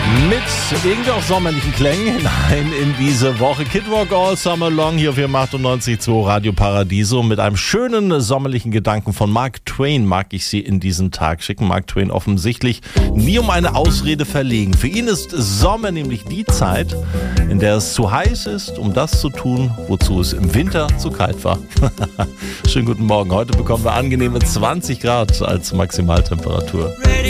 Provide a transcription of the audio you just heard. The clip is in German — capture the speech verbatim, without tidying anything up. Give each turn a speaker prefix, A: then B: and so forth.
A: Mit irgendwie auch sommerlichen Klängen hinein in diese Woche. Kid Rock All Summer Long hier auf F M achtundneunzig Komma zwei Radio Paradiso. Mit einem schönen sommerlichen Gedanken von Mark Twain mag ich Sie in diesen Tag schicken. Mark Twain offensichtlich nie um eine Ausrede verlegen. Für ihn ist Sommer nämlich die Zeit, in der es zu heiß ist, um das zu tun, wozu es im Winter zu kalt war. Schönen guten Morgen. Heute bekommen wir angenehme zwanzig Grad als Maximaltemperatur.